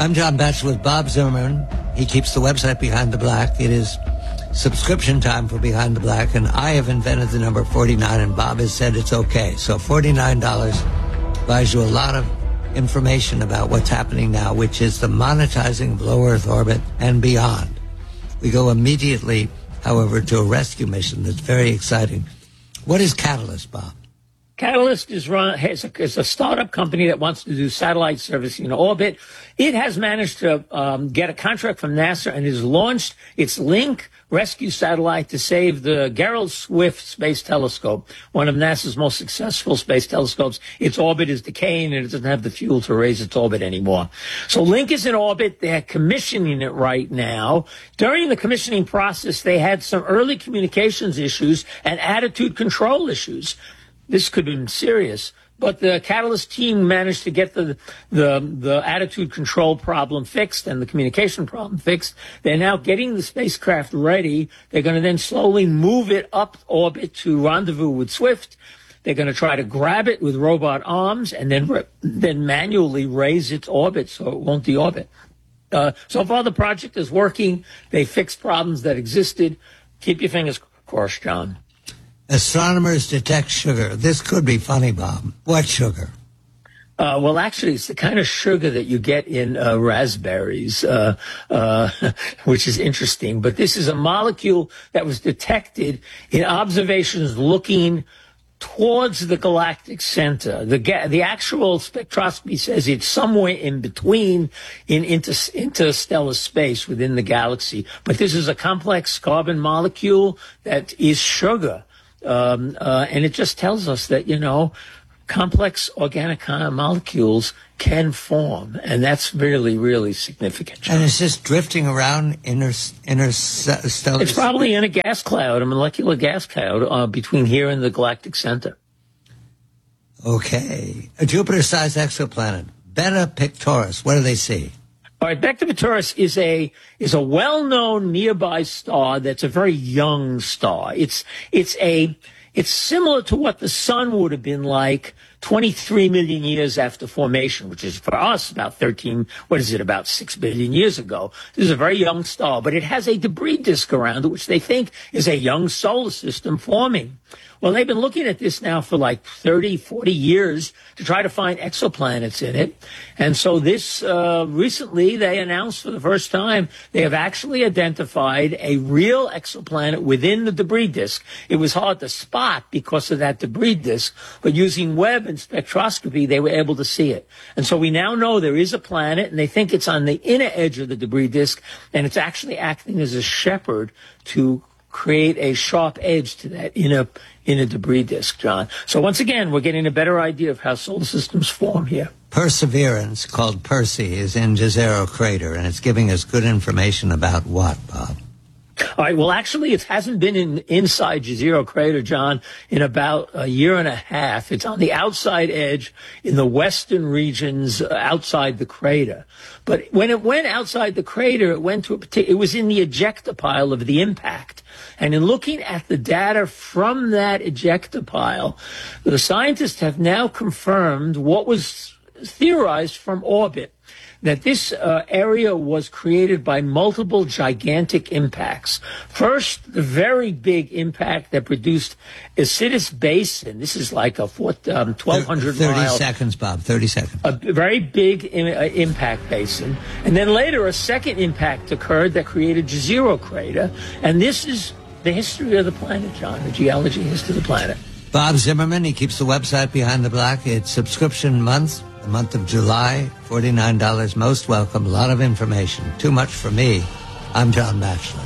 I'm John Batchelor with Bob Zimmerman. He keeps the website Behind the Black. It is subscription time for Behind the Black, and I have invented the number 49, and Bob has said it's okay. So $49 buys you a lot of information about what's happening now, which is the monetizing of low Earth orbit and beyond. We go immediately, however, to a rescue mission that's very exciting. What is Catalyst, Bob? Catalyst is a startup company that wants to do satellite servicing in orbit. It has managed to get a contract from NASA and has launched its Link rescue satellite to save the Gerald Swift Space Telescope, one of NASA's most successful space telescopes. Its orbit is decaying and it doesn't have the fuel to raise its orbit anymore. So Link is in orbit. They're commissioning it right now. During the commissioning process, they had some early communications issues and attitude control issues. This could have been serious, but the Catalyst team managed to get the attitude control problem fixed and the communication problem fixed. They're now getting the spacecraft ready. They're going to then slowly move it up orbit to rendezvous with Swift. They're going to try to grab it with robot arms and then manually raise its orbit so it won't deorbit. So far, the project is working. They fixed problems that existed. Keep your fingers crossed, John. Astronomers detect sugar. This could be funny, Bob. What sugar? Well, actually, it's the kind of sugar that you get in raspberries, which is interesting. But this is a molecule that was detected in observations looking towards the galactic center. The actual spectroscopy says it's somewhere in between in interstellar space within the galaxy. But this is a complex carbon molecule that is sugar. And it just tells us that, complex organic molecules can form. And that's really, really significant. And it's just drifting around interstellar. It's probably in a gas cloud, a molecular gas cloud between here and the galactic center. Okay. A Jupiter-sized exoplanet, Beta Pictoris. What do they see? All right, Beta Pictoris is a well-known nearby star that's a very young star. It's similar to what the sun would have been like 23 million years after formation, which is for us about about 6 billion years ago. This is a very young star, but it has a debris disk around it, which they think is a young solar system forming. Well, they've been looking at this now for like 30, 40 years to try to find exoplanets in it. And so this, recently they announced for the first time, they have actually identified a real exoplanet within the debris disk. It was hard to spot because of that debris disk, but using Webb and spectroscopy, they were able to see it. And so we now know there is a planet, and they think it's on the inner edge of the debris disk, and it's actually acting as a shepherd to create a sharp edge to that inner debris disk, John. So once again, we're getting a better idea of how solar systems form here. Perseverance, called Percy, is in Jezero Crater, and it's giving us good information about what, Bob? All right. Well, actually, it hasn't been inside Jezero Crater, John, in about a year and a half. It's on the outside edge in the western regions outside the crater. But when it went outside the crater, it was in the ejecta pile of the impact. And in looking at the data from that ejecta pile, the scientists have now confirmed what was theorized from orbit, that this area was created by multiple gigantic impacts. First, the very big impact that produced Isidis Basin. This is like a 1,200 mile. 30 seconds, Bob, 30 seconds. A very big impact basin. And then later, a second impact occurred that created Jezero Crater. And this is the history of the planet, John, the geology history of the planet. Bob Zimmerman, he keeps the website Behind the Black. It's subscription month. The month of July, $49, most welcome, a lot of information. Too much for me. I'm John Batchelor.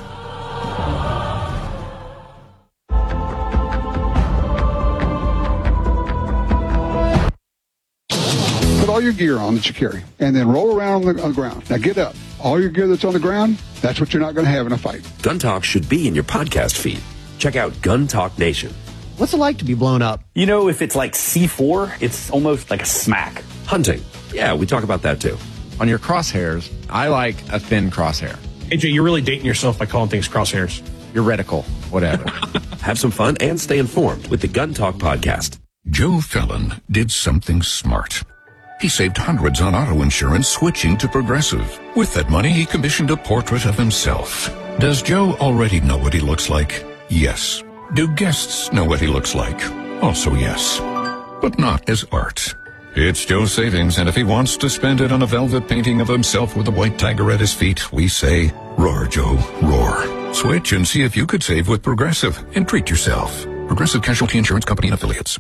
Put all your gear on that you carry, and then roll around on the ground. Now get up. All your gear that's on the ground, that's what you're not going to have in a fight. Gun Talk should be in your podcast feed. Check out Gun Talk Nation. What's it like to be blown up? If it's like C4, it's almost like a smack. Hunting. Yeah, we talk about that too. On your crosshairs, I like a thin crosshair. AJ, you're really dating yourself by calling things crosshairs. Your reticle, whatever. Have some fun and stay informed with the Gun Talk podcast. Joe Fallon did something smart. He saved hundreds on auto insurance switching to Progressive. With that money, he commissioned a portrait of himself. Does Joe already know what he looks like? Yes. Do guests know what he looks like? Also yes. But not as art. It's Joe's savings, and if he wants to spend it on a velvet painting of himself with a white tiger at his feet, we say, roar, Joe, roar. Switch and see if you could save with Progressive and treat yourself. Progressive Casualty Insurance Company and Affiliates.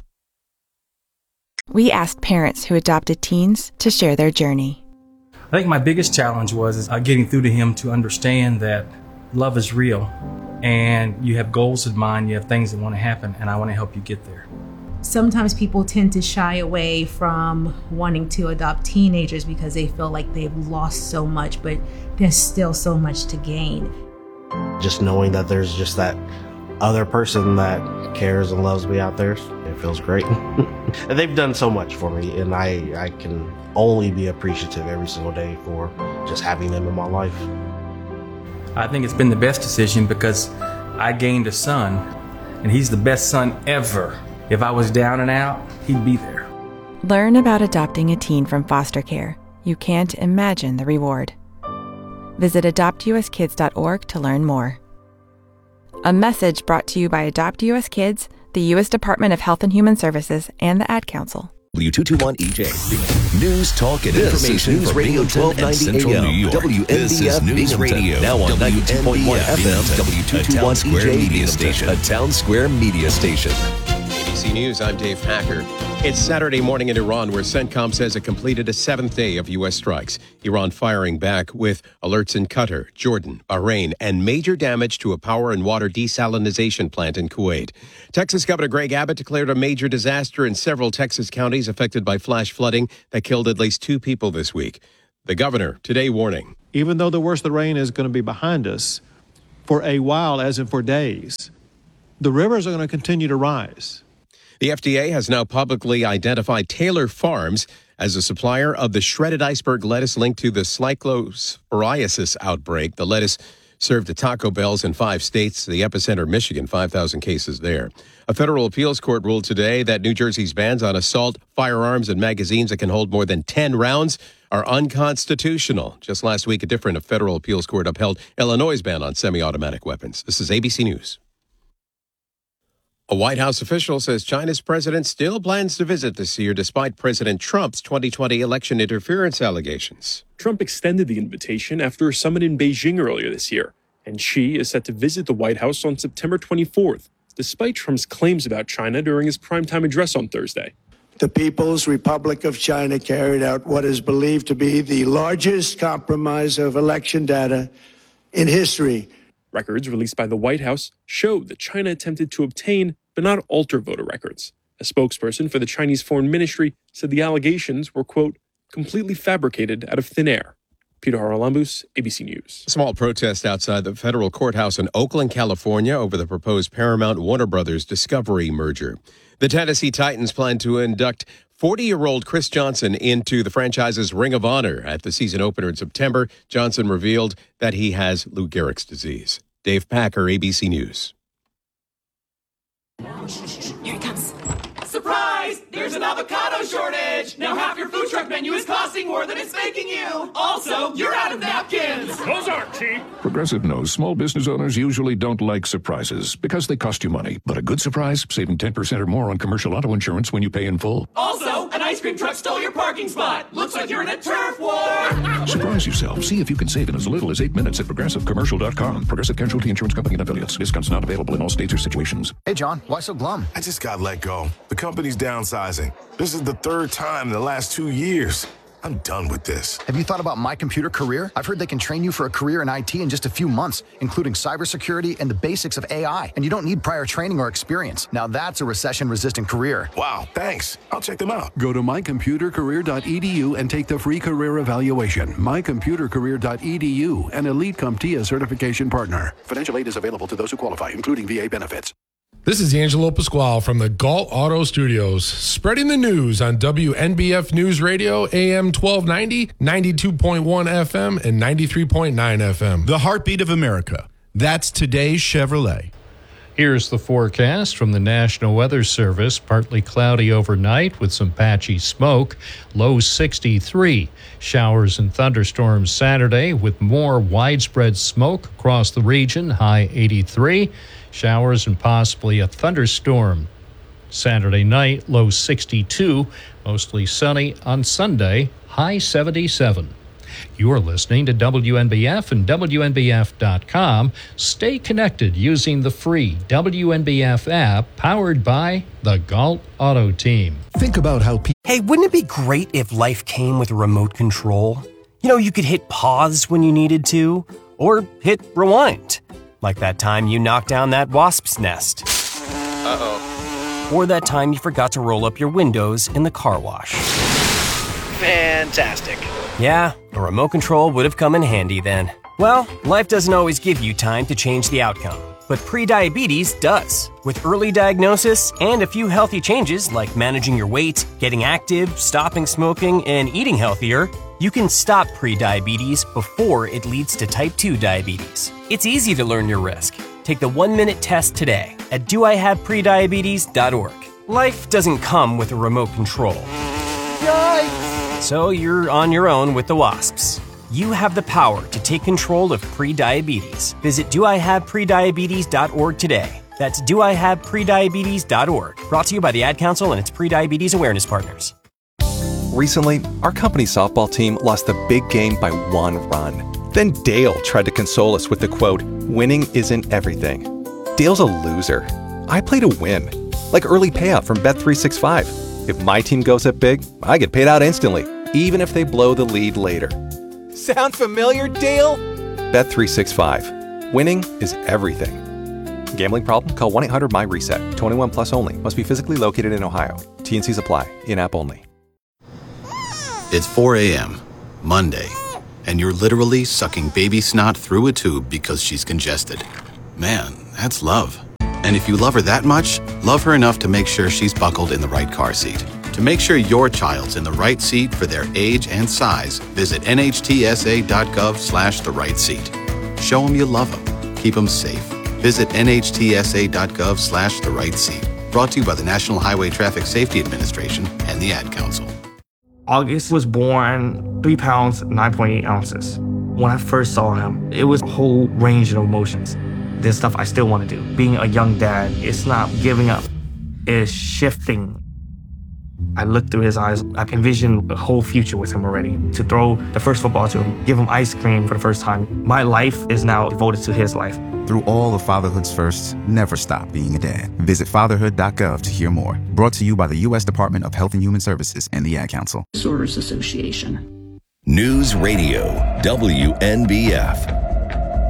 We asked parents who adopted teens to share their journey. I think my biggest challenge was getting through to him to understand that love is real and you have goals in mind, you have things that want to happen, and I want to help you get there. Sometimes people tend to shy away from wanting to adopt teenagers because they feel like they've lost so much, but there's still so much to gain. Just knowing that there's just that other person that cares and loves me out there, it feels great. And they've done so much for me, and I can only be appreciative every single day for just having them in my life. I think it's been the best decision because I gained a son, and he's the best son ever. If I was down and out, he'd be there. Learn about adopting a teen from foster care. You can't imagine the reward. Visit adoptuskids.org to learn more. A message brought to you by Adopt US Kids, the U.S. Department of Health and Human Services, and the Ad Council. W221EJ. News, talk, and information News Radio 1290 AM. WNBF News Radio. Now on 92.1 FM. W221EJ Media Station. A Town Square Media Station. ABC News, I'm Dave Packer. It's Saturday morning in Iran, where CENTCOM says it completed a 7th day of U.S. strikes. Iran firing back with alerts in Qatar, Jordan, Bahrain, and major damage to a power and water desalinization plant in Kuwait. Texas Governor Greg Abbott declared a major disaster in several Texas counties affected by flash flooding that killed at least 2 people this week. The governor today warning. Even though the worst of the rain is going to be behind us for a while, as in for days, the rivers are going to continue to rise. The FDA has now publicly identified Taylor Farms as a supplier of the shredded iceberg lettuce linked to the cyclosporiasis outbreak. The lettuce served at Taco Bell's in 5 states, the epicenter Michigan, 5,000 cases there. A federal appeals court ruled today that New Jersey's bans on assault firearms and magazines that can hold more than 10 rounds are unconstitutional. Just last week, a different federal appeals court upheld Illinois' ban on semi-automatic weapons. This is ABC News. A White House official says China's president still plans to visit this year despite President Trump's 2020 election interference allegations. Trump extended the invitation after a summit in Beijing earlier this year, and Xi is set to visit the White House on September 24th, despite Trump's claims about China during his primetime address on Thursday. The People's Republic of China carried out what is believed to be the largest compromise of election data in history. Records released by the White House show that China attempted to obtain, but not alter voter records. A spokesperson for the Chinese Foreign Ministry said the allegations were, quote, completely fabricated out of thin air. Peter Haralambous, ABC News. A small protest outside the federal courthouse in Oakland, California over the proposed Paramount-Warner Brothers Discovery merger. The Tennessee Titans plan to induct 40-year-old Chris Johnson into the franchise's Ring of Honor. At the season opener in September, Johnson revealed that he has Lou Gehrig's disease. Dave Packer, ABC News. Here it comes. Surprise! There's an avocado shortage! Now half your food truck menu is costing more than it's making you! Also, you're out of napkins! Those aren't cheap! Progressive knows small business owners usually don't like surprises because they cost you money. But a good surprise, saving 10% or more on commercial auto insurance when you pay in full. Also, an ice cream truck stole your parking spot! Looks like you're in a turf war! Surprise yourself. See if you can save in as little as 8 minutes at ProgressiveCommercial.com. Progressive Casualty Insurance Company and Affiliates. Discounts not available in all states or situations. Hey, John, why so glum? I just got let go. The company's downsizing. This is the 3rd time in the last 2 years. I'm done with this. Have you thought about My Computer Career? I've heard they can train you for a career in IT in just a few months, including cybersecurity and the basics of AI. And you don't need prior training or experience. Now that's a recession-resistant career. Wow, thanks. I'll check them out. Go to mycomputercareer.edu and take the free career evaluation. Mycomputercareer.edu, an Elite CompTIA certification partner. Financial aid is available to those who qualify, including VA benefits. This is Angelo Pasquale from the Galt Auto Studios, spreading the news on WNBF News Radio, AM 1290, 92.1 FM, and 93.9 FM. The heartbeat of America. That's today's Chevrolet. Here's the forecast from the National Weather Service. Partly cloudy overnight with some patchy smoke. Low 63. Showers and thunderstorms Saturday with more widespread smoke across the region. High 83. Showers and possibly a thunderstorm Saturday night. Low 62. Mostly sunny on Sunday. High 77. You're listening to WNBF and WNBF.com. Stay connected using the free WNBF app powered by the Galt Auto Team. Think about how Hey, wouldn't it be great if life came with a remote control? You know, you could hit pause when you needed to, or hit rewind. Like that time you knocked down that wasp's nest. Uh-oh. Or that time you forgot to roll up your windows in the car wash. Fantastic. Yeah, a remote control would have come in handy then. Well, life doesn't always give you time to change the outcome, but prediabetes does. With early diagnosis and a few healthy changes like managing your weight, getting active, stopping smoking, and eating healthier, you can stop prediabetes before it leads to type 2 diabetes. It's easy to learn your risk. Take the 1-minute test today at doihaveprediabetes.org. Life doesn't come with a remote control. Yikes! So you're on your own with the wasps. You have the power to take control of prediabetes. Visit doihaveprediabetes.org today. That's doihaveprediabetes.org. Brought to you by the Ad Council and its Prediabetes Awareness Partners. Recently, our company softball team lost the big game by 1 run. Then Dale tried to console us with the quote, "Winning isn't everything." Dale's a loser. I play to win. Like early payout from Bet365. If my team goes up big, I get paid out instantly, even if they blow the lead later. Sound familiar, Dale? Bet365. Winning is everything. Gambling problem? Call 1-800-MY-RESET. 21 plus only. Must be physically located in Ohio. T&Cs apply. In-app only. It's 4 a.m., Monday, and you're literally sucking baby snot through a tube because she's congested. Man, that's love. And if you love her that much, love her enough to make sure she's buckled in the right car seat. To make sure your child's in the right seat for their age and size, visit nhtsa.gov/the right seat. Show them you love them. Keep them safe. Visit nhtsa.gov/the right seat. Brought to you by the National Highway Traffic Safety Administration and the Ad Council. August was born 3 pounds, 9.8 ounces. When I first saw him, it was a whole range of emotions. There's stuff I still want to do. Being a young dad, it's not giving up. It's shifting. I looked through his eyes. I can envision a whole future with him already. To throw the first football to him, give him ice cream for the first time. My life is now devoted to his life. Through all of fatherhood's firsts, never stop being a dad. Visit fatherhood.gov to hear more. Brought to you by the U.S. Department of Health and Human Services and the Ad Council. Disorders Association. News Radio WNBF.